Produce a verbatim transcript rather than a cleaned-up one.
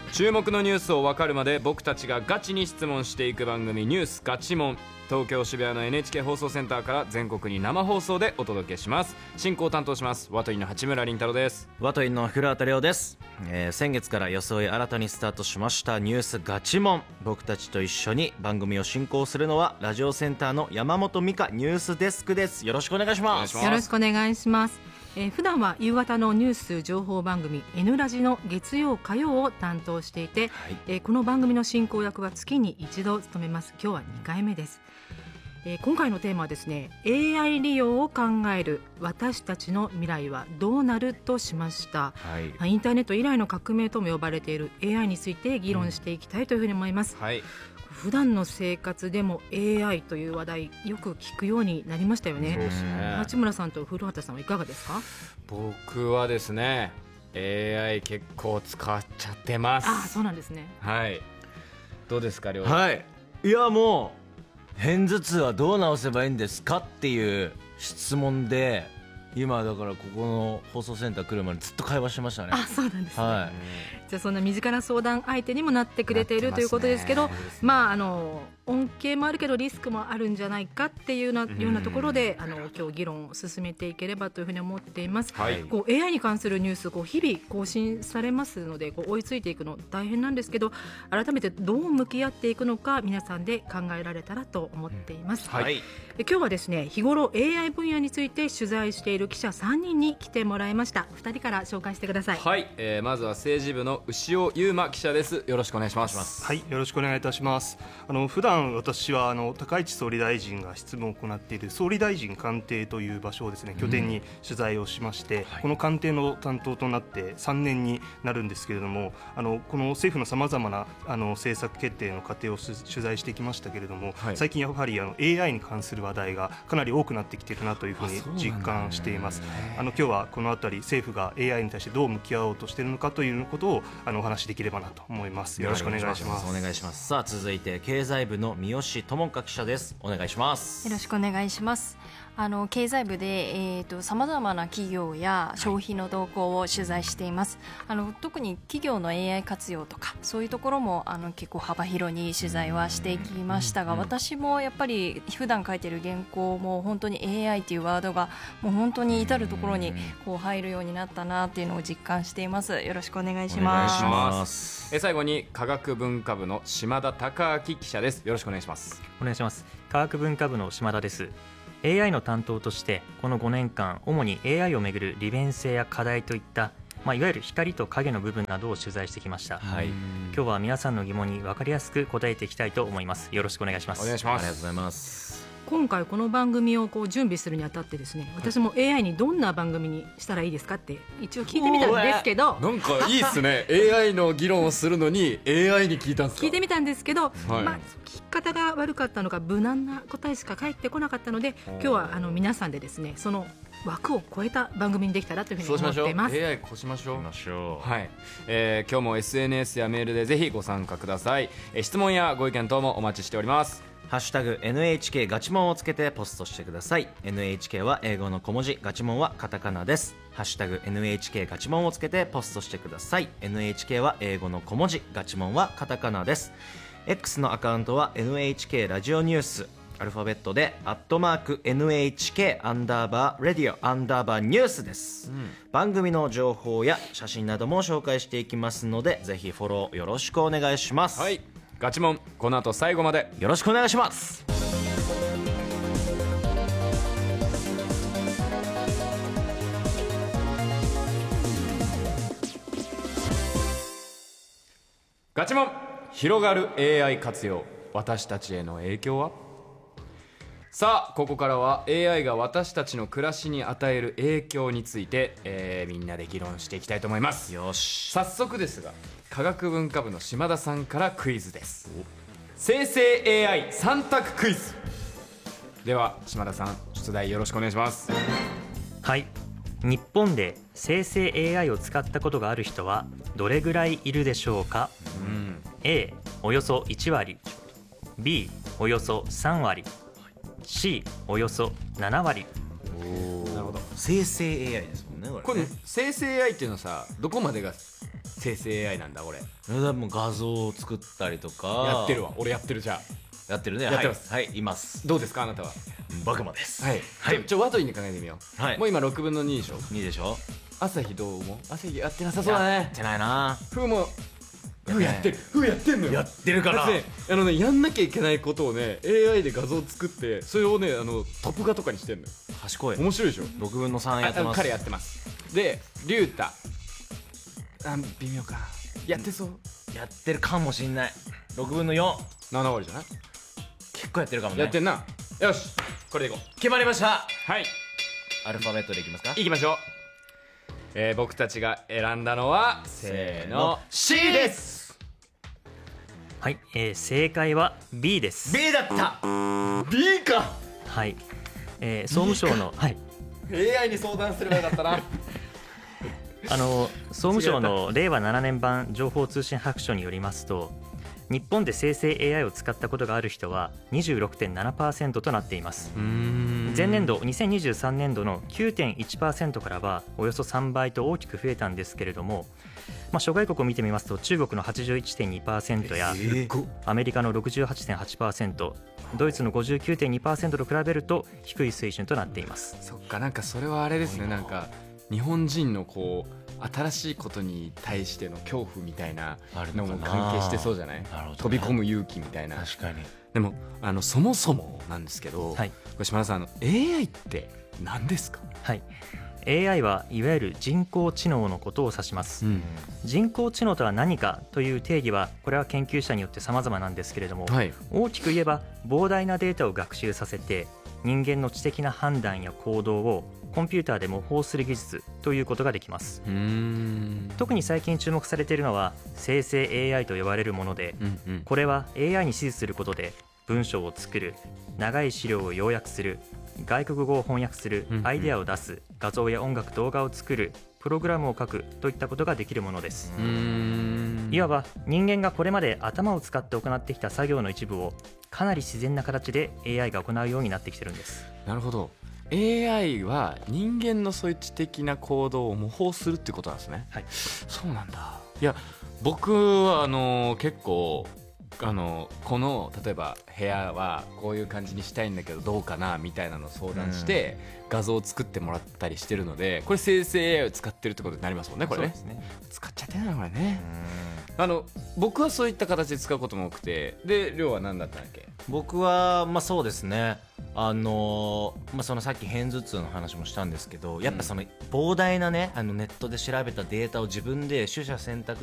注目のニュースを分かるまで僕たちがガチに質問していく番組、ニュースガチモン。東京渋谷の エヌエイチケー 放送センターから全国に生放送でお届けします。進行を担当しますワトインの八村倫太郎です。 ワトインの古畑亮です、えー、先月から装い新たにスタートしましたニュースガチモン。僕たちと一緒に番組を進行するのはラジオセンターの山本美香ニュースデスクです。よろしくお願いします。 よろしくお願いします。えー、普段は夕方のニュース情報番組 N ラジの月曜火曜を担当していて、はい、えー、この番組の進行役は月に一度務めます。今日はにかいめです。えー、今回のテーマはですね、 エーアイ 利用を考える私たちの未来はどうなるとしました。はい、インターネット以来の革命とも呼ばれている エーアイ について議論していきたいというふうに思います。うん、はい、普段の生活でも エーアイ という話題よく聞くようになりましたよね。そうですね。八村さんと古畑さんはいかがですか？ 僕はですね エーアイ 結構使っちゃってます。 ああ、そうなんですね。 はい、どうですか亮？ はい、いやもう片頭痛はどう治せばいいんですかっていう質問で今だからここの放送センター来るまでずっと会話してましたね。 あ、そうなんですね。 はい、 じゃあそんな身近な相談相手にもなってくれているということですけど、まああの恩恵もあるけどリスクもあるんじゃないかっていうようなところで、あの今日議論を進めていければというふうに思っています。はい、こう エーアイ に関するニュースこう日々更新されますので、こう追いついていくの大変なんですけど、改めてどう向き合っていくのか皆さんで考えられたらと思っています。はい、で今日はですね、日頃 エーアイ 分野について取材している記者さんにんに来てもらいました。ふたりから紹介してください。 はい、えー、まずは政治部の牛尾優馬記者です。よろしくお願いします。 はい、よろしくお願いいたします。あの普段私はあの高市総理大臣が執務を行っている総理大臣官邸という場所をですね拠点に取材をしまして、うん、はい、この官邸の担当となってさんねんになるんですけれども、あのこの政府のさまざまなあの政策決定の過程を取材してきましたけれども、はい、最近やはりあの エーアイ に関する話題がかなり多くなってきているなというふうに実感しています。あの今日はこのあたり政府が エーアイ に対してどう向き合おうとしているのかということをあのお話しできればなと思います。よろしくお願いします。 お願いします。さあ続いて経済部の三好智香記者です。お願いします。 よろしくお願いします。あの経済部でさまざまな企業や消費の動向を取材しています。あの特に企業の エーアイ 活用とかそういうところもあの結構幅広に取材はしていきましたが、私もやっぱり普段書いている原稿も本当に エーアイ というワードがもう本当に至るところにこう入るようになったなっていうのを実感しています。よろしくお願いします。 お願いします。え最後に科学文化部の島田孝明記者です。よろしくお願いします。 お願いします。科学文化部の島田です。エーアイ の担当としてこのごねんかん主に エーアイ をめぐる利便性や課題といった、まあ、いわゆる光と影の部分などを取材してきました。はい、今日は皆さんの疑問に分かりやすく答えていきたいと思います。よろしくお願いします。 お願いします。 ありがとうございます。 今回この番組をこう準備するにあたってですね、私も エーアイ にどんな番組にしたらいいですかって一応聞いてみたんですけど、 なんかいいですねエーアイ の議論をするのに エーアイ に聞いたんですか？ 聞いてみたんですけど、はい、まあ、聞き方が悪かったのか無難な答えしか返ってこなかったので、今日はあの皆さんでですねその枠を超えた番組にできたらというふうに思っています。 エーアイ 越しましょう。 ましょう。 はい、えー、今日も エスエヌエス やメールでぜひご参加ください。えー、質問やご意見等もお待ちしております。 ハッシュタグ エヌエイチケー ガチモンをつけてポストしてください。 エヌエイチケー は英語の小文字、ガチモンはカタカナです。ハッシュタグ エヌエイチケー ガチモンをつけてポストしてください。 エヌエイチケー は英語の小文字、ガチモンはカタカナです。 X のアカウントは エヌエイチケー ラジオニュース、アルファベットでアットマーク エヌエイチケー アンダーバーラディオアンダーバーニュースです。うん、番組の情報や写真なども紹介していきますので、ぜひフォローよろしくお願いします。 はい、ガチモンこの後最後までよろしくお願いします。 ガチモン広がる エーアイ 活用、私たちへの影響は？さあここからは エーアイ が私たちの暮らしに与える影響について、えー、みんなで議論していきたいと思います。 よし、 早速ですが科学文化部の島田さんからクイズです。生成 エーアイ さん択クイズでは島田さん出題よろしくお願いします。 はい、日本で生成 エーアイ を使ったことがある人はどれぐらいいるでしょうか？うん、A およそいちわり、 B およそさんわり、 C およそななわり。 なるほど、生成 エーアイ ですもんね。これね、 これ生成 エーアイ っていうのはさ、どこまでが生成 エーアイ なんだ俺。 でも画像を作ったりとかやってるわ、俺やってる。じゃあやってるね。 やってますはい、はい、います。 どうですかあなたは。 僕もです。 はい、 はいちょちょワトリに考えてみよう、 はいもう今ろくぶんのにでしょ。 にでしょ。 朝日どう思う？朝日やってなさそうだね。 やってないな。 ふうもふうやってるふうやってんのよ。 やってるかな。 だってね、あのね、やんなきゃいけないことをね エーアイ で画像を作ってそれをねあのトップ画とかにしてんのよ。 賢い。 面白いでしょ。 ろくぶんのさんやってます。 あ彼やってます。でリュウタあ微妙かやってそう。 やってるかもしんない。ろくぶんのよん。 なな割じゃない？ 結構やってるかもね。 やってんな。よしこれでいこう。 決まりました。 はいアルファベットでいきますか。 いきましょう。えー、僕たちが選んだのはせーの C です。 はい、えー正解は B です。 B だった。 B か。 はい、えー総務省の、はい、 エーアイ に相談すればよかったな。 あの総務省の令和ななねん版情報通信白書によりますと、日本で生成 エーアイ を使ったことがある人は にじゅうろくてんななパーセント となっています。前年度にせんにじゅうさんねんどの きゅうてんいちパーセント からはおよそさんばいと大きく増えたんですけれども、まあ、諸外国を見てみますと中国の はちじゅういってんにパーセント やアメリカの ろくじゅうはちてんはちパーセント、ドイツの ごじゅうきゅうてんにパーセント と比べると低い水準となっています。 そっか、なんかそれはあれですね。なんか日本人のこう新しいことに対しての恐怖みたいなのも関係してそうじゃない？ なるほどね。 飛び込む勇気みたいな。 確かに。 でもあのそもそもなんですけど、 はい、 これ島田さん、あの エーアイ って何ですか？ はい、エーアイ はいわゆる人工知能のことを指します。 うん人工知能とは何かという定義はこれは研究者によって様々なんですけれども、 はい大きく言えば膨大なデータを学習させて人間の知的な判断や行動をコンピューターで模倣する技術ということができます。 うーん特に最近注目されているのは生成 エーアイ と呼ばれるもので、 うんうんこれは エーアイ に指示することで文章を作る、長い資料を要約する、外国語を翻訳する、 うんうんアイデアを出す、画像や音楽動画を作る、プログラムを書くといったことができるものです。 うーんいわば人間がこれまで頭を使って行ってきた作業の一部をかなり自然な形で エーアイ が行うようになってきてるんです。 なるほど。 エーアイ は人間のそういう知的な行動を模倣するっていうことなんですね。 はい、 そうなんだ。いや僕はあの結構あのこの例えば部屋はこういう感じにしたいんだけどどうかなみたいなのを相談して画像を作ってもらったりしてるので、これ生成 エーアイ を使ってるってことになりますもんね。これねそうですね。 使っちゃってるなこれね。あの僕はそういった形で使うことも多くて、で亮は何だったんだっけ？ 僕はまあそうですね、あのーまあ、そのさっき片頭痛の話もしたんですけど、やっぱその膨大なねあのネットで調べたデータを自分で取捨選択